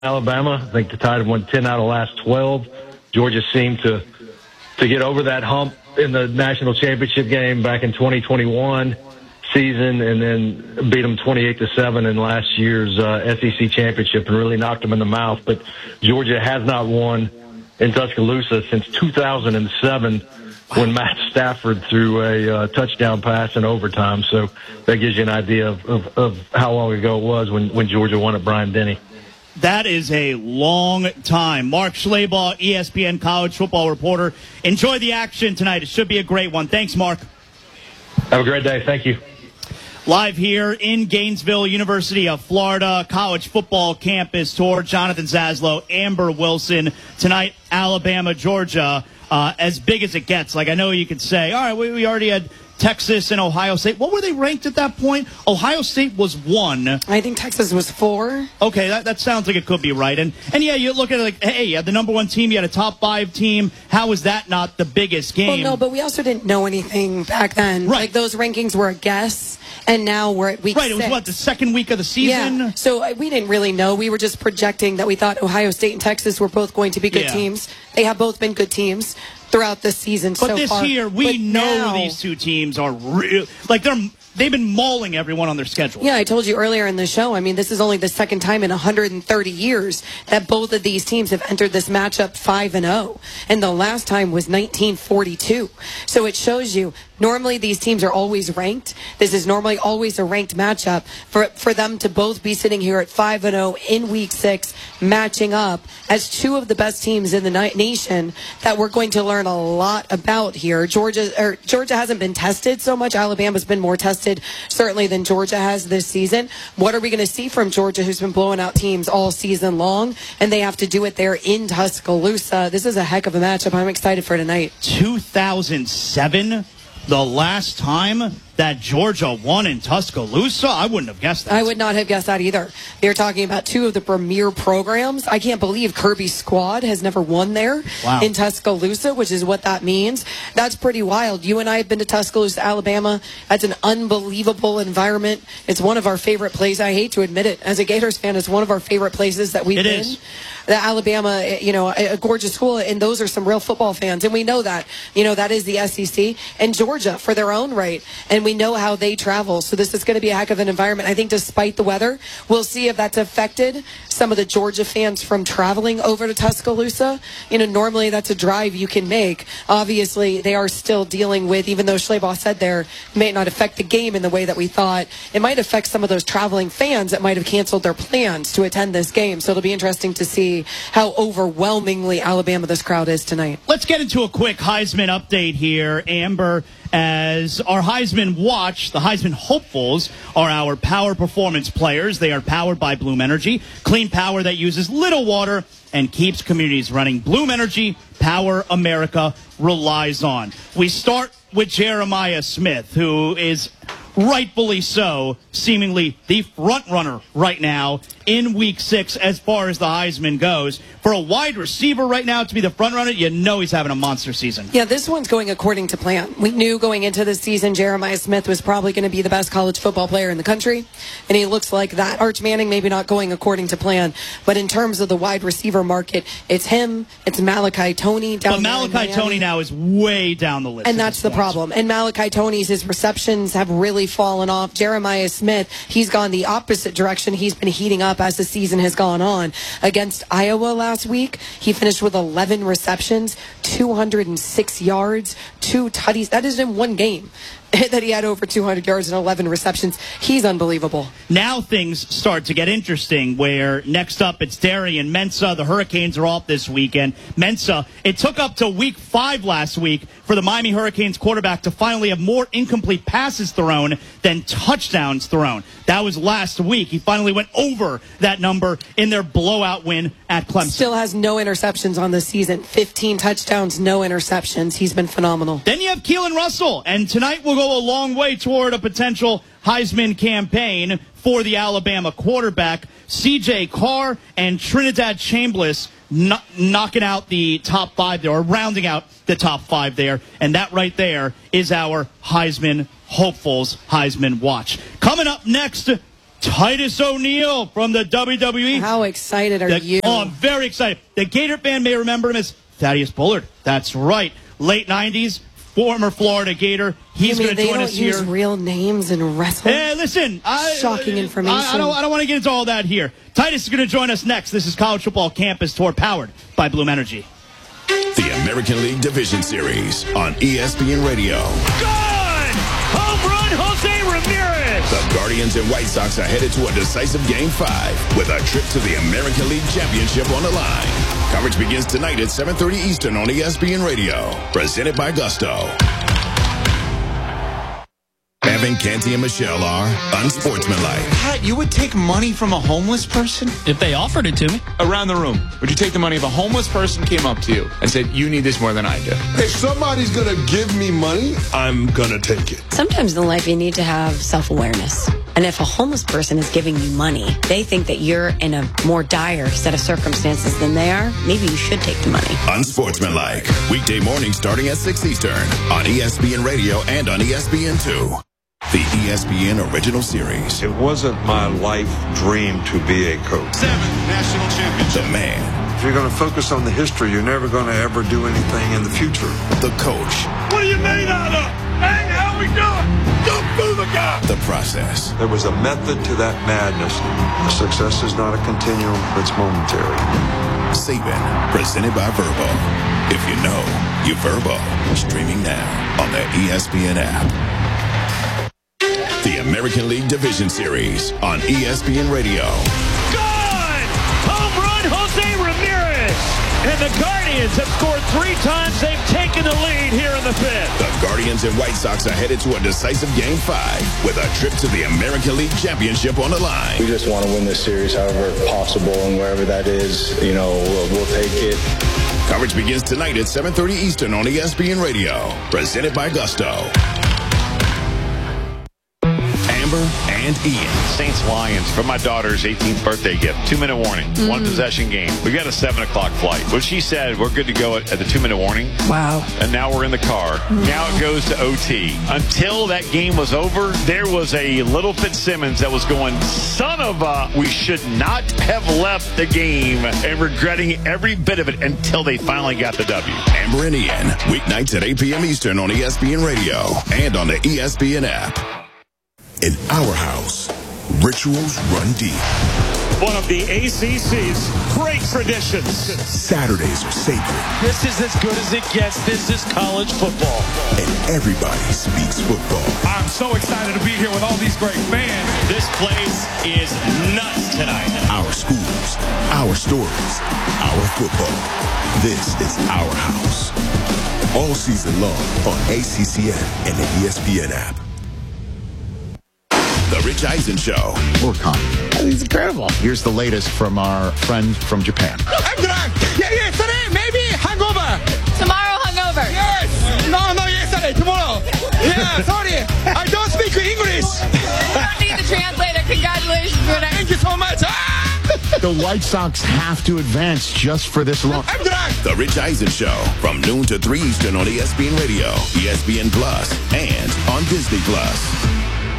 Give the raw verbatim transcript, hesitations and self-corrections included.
Alabama. I think the Tide have won ten out of the last twelve. Georgia seemed to to get over that hump in the national championship game back in twenty twenty-one season, and then beat them twenty-eight to seven in last year's uh, S E C championship and really knocked them in the mouth. But Georgia has not won in Tuscaloosa since two thousand seven. When Matt Stafford threw a uh, touchdown pass in overtime. So that gives you an idea of, of, of how long ago it was when, when Georgia won at Bryant-Denny. That is a long time. Mark Schlabach, E S P N college football reporter. Enjoy the action tonight. It should be a great one. Thanks, Mark. Have a great day. Thank you. Live here in Gainesville, University of Florida, college football campus tour. Jonathan Zaslow, Amber Wilson. Tonight, Alabama, Georgia. Uh, as big as it gets. Like, I know you could say, all right, we, we already had Texas and Ohio State. What were they ranked at that point? Ohio State was one. I think Texas was four. Okay, that, that sounds like it could be right. And, and yeah, you look at it like, hey, you had the number one team, you had a top five team. How is that not the biggest game? Well, no, but we also didn't know anything back then. Right. Like, those rankings were a guess, and now we're at week Right, six. it was, what, the second week of the season? Yeah, so uh, we didn't really know. We were just projecting that we thought Ohio State and Texas were both going to be good Yeah. teams. They have both been good teams throughout this season But so this far. year, we But know now, these two teams are real. Like, they're they've been mauling everyone on their schedule. Yeah, I told you earlier in the show, I mean, this is only the second time in one hundred thirty years that both of these teams have entered this matchup five and oh. And the last time was nineteen forty-two. So it shows you, normally these teams are always ranked. This is normally always a ranked matchup. For for them to both be sitting here at five and oh in week six, matching up as two of the best teams in the na- nation that we're going to learn a lot about here. Georgia or Georgia hasn't been tested so much. Alabama's been more tested certainly than Georgia has this season. What are we going to see from Georgia, who's been blowing out teams all season long, and they have to do it there in Tuscaloosa? This is a heck of a matchup. I'm excited for tonight. two thousand seven, the last time that Georgia won in Tuscaloosa? I wouldn't have guessed that. I would not have guessed that either. They're talking about two of the premier programs. I can't believe Kirby's squad has never won there Wow. in Tuscaloosa, which is what that means. That's pretty wild. You and I have been to Tuscaloosa, Alabama. That's an unbelievable environment. It's one of our favorite places. I hate to admit it. As a Gators fan, it's one of our favorite places that we've It been. is. The Alabama, you know, a gorgeous school, and those are some real football fans, and we know that. You know, that is the S E C, and Georgia for their own right, and we know how they travel, so this is going to be a heck of an environment. I think despite the weather, we'll see if that's affected some of the Georgia fans from traveling over to Tuscaloosa. You know, normally that's a drive you can make. Obviously, they are still dealing with, even though Schlabach said there, it may not affect the game in the way that we thought, it might affect some of those traveling fans that might have canceled their plans to attend this game, so it'll be interesting to see how overwhelmingly Alabama this crowd is tonight. Let's get into a quick Heisman update here, Amber. As our Heisman watch, the Heisman hopefuls are our power performance players. They are powered by Bloom Energy, clean power that uses little water and keeps communities running. Bloom Energy, power America relies on. We start with Jeremiah Smith, who is rightfully so, seemingly the front runner right now in week six as far as the Heisman goes. For a wide receiver right now to be the front runner, you know he's having a monster season. Yeah, this one's going according to plan. We knew going into this season Jeremiah Smith was probably going to be the best college football player in the country, and he looks like that. Arch Manning maybe not going according to plan, but in terms of the wide receiver market, it's him, it's Malachi Toney down But Malachi Toney now is way down the list. and that's the point. problem. And Malachi Toney's, his receptions have really fallen off. Jeremiah Smith, he's gone the opposite direction. He's been heating up as the season has gone on. Against Iowa last week, he finished with eleven receptions, two hundred six yards, two tutties. That is in one game that he had over two hundred yards and eleven receptions. He's unbelievable. Now things start to get interesting, where next up it's Darian Mensah. The Hurricanes are off this weekend. Mensah, it took up to week five last week for the Miami Hurricanes quarterback to finally have more incomplete passes thrown than touchdowns thrown. That was last week. He finally went over that number in their blowout win at Clemson. Still has no interceptions on the season. fifteen touchdowns, no interceptions. He's been phenomenal. Then you have Keelan Russell, and tonight we'll go a long way toward a potential Heisman campaign for the Alabama quarterback. C J Carr and Trinidad Chambliss kn- knocking out the top five there, or rounding out the top five there, and that right there is our Heisman hopefuls Heisman watch. Coming up next, Titus O'Neil from the W W E. How excited are the, you? Oh, I'm very excited. The Gator fan may remember him as Thaddeus Bullard. That's right. Late nineties, former Florida Gator. He's going to join us here. They don't use real names in wrestling. Hey, listen. I, Shocking information. I, I don't, I don't want to get into all that here. Titus is going to join us next. This is College Football Campus Tour powered by Bloom Energy. The American League Division Series on E S P N Radio. Good! Home run, Jose Ramirez! The Guardians and White Sox are headed to a decisive Game five with a trip to the American League Championship on the line. Coverage begins tonight at seven thirty Eastern on E S P N Radio. Presented by Gusto. Evan, Canty, and Michelle are unsportsmanlike. Pat, you would take money from a homeless person? If they offered it to me. Around the room, would you take the money if a homeless person came up to you and said, you need this more than I do? If somebody's going to give me money, I'm going to take it. Sometimes in life you need to have self-awareness. And if a homeless person is giving you money, they think that you're in a more dire set of circumstances than they are, maybe you should take the money. Unsportsmanlike. Weekday morning starting at six Eastern on E S P N Radio and on E S P N two. The E S P N original series. It wasn't my life dream to be a coach. Seven national championships. The man. If you're going to focus on the history, you're never going to ever do anything in the future. The coach. What are you made out of? Hey, how we doing? Don't move the guy. The process. There was a method to that madness. The success is not a continuum, it's momentary. Saban, presented by Verbo. If you know, you Verbo. Streaming now on the E S P N app. The American League Division Series on E S P N Radio. Good! Home run, Jose Ramirez! And the Guardians have scored three times. They've taken the lead here in the fifth. The Guardians and White Sox are headed to a decisive Game five with a trip to the American League Championship on the line. We just want to win this series however possible, and wherever that is, you know, we'll, we'll take it. Coverage begins tonight at seven thirty Eastern on E S P N Radio. Presented by Gusto. And Ian. Saints Lions for my daughter's eighteenth birthday gift. Two minute warning. Mm. One possession game. We got a seven o'clock flight. Well, she said we're good to go at, at the two minute warning. Wow. And now we're in the car. Mm. Now it goes to O T. Until that game was over, there was a little Fitzsimmons that was going, son of a, we should not have left the game, and regretting every bit of it until they finally got the W. Amber and Ian. Weeknights at eight p.m. Eastern on E S P N Radio and on the E S P N app. In our house, rituals run deep. One of the A C C's great traditions. Saturdays are sacred. This is as good as it gets. This is college football. And everybody speaks football. I'm so excited to be here with all these great fans. This place is nuts tonight. Our schools, our stories, our football. This is our house. All season long on A C C N and the E S P N app. The Rich Eisen Show. Orkan. He's incredible. Here's the latest from our friend from Japan. I'm drunk. Yeah, yesterday, maybe hungover. Tomorrow hungover. Yes. No, no, yesterday, tomorrow. Yeah, sorry. I don't speak English. You don't need the translator. Congratulations, Bruno. Thank you so much. Ah! The White Sox have to advance just for this long. I'm drunk. The Rich Eisen Show from noon to three Eastern on E S P N Radio, E S P N Plus, and on Disney Plus.